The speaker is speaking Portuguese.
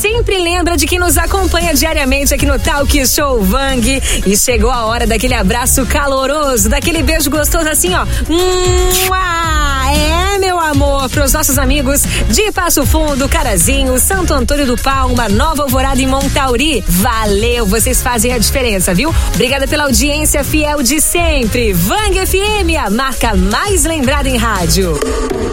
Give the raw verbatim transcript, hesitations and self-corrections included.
sempre lembra de quem nos acompanha diariamente aqui no Talk Show Vang. E chegou a hora daquele abraço caloroso, daquele beijo gostoso assim, ó. Mua! É, meu amor, pros nossos amigos de Passo Fundo, Carazinho, Santo Antônio do Palma, Nova Alvorada e Montauri. Valeu, vocês fazem a diferença, viu? Obrigada pela audiência fiel de sempre. Vang F M, a marca mais lembrada em rádio.